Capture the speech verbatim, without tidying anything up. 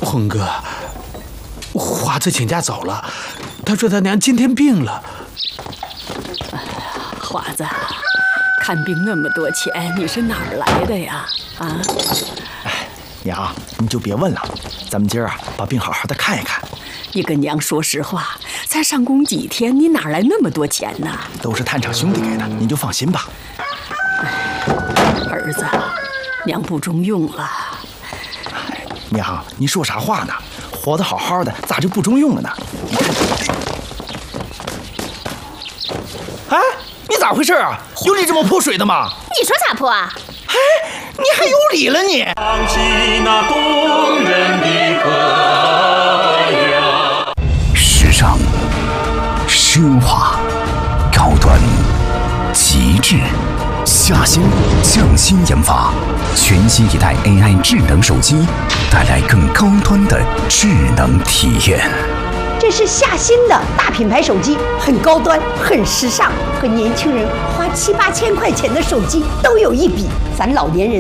红哥，华子请假走了，他说他娘今天病了。 华子，看病那么多钱，你是哪儿来的呀？啊？ 哎，娘，你就别问了，咱们今儿啊把病好好的看一看。 你跟娘说实话，才上工几天，你哪来那么多钱呢？ 都是探厂兄弟给的，您就放心吧。 儿子，娘不中用了。 娘，你说啥话呢？活得好好的，咋就不中用了呢？你看，哎，你咋回事啊？有你这么泼水的吗？ 你说咋泼啊？ 哎，你还有理了你！ 唱起那动人的歌谣， 时尚、奢华、高端、极致。夏新匠心研发全新一代 A I 智能手机，带来更高端的智能体验。 这是夏新的大品牌手机，很高端，很时尚，和年轻人花七八千块钱的手机都有一比。咱老年人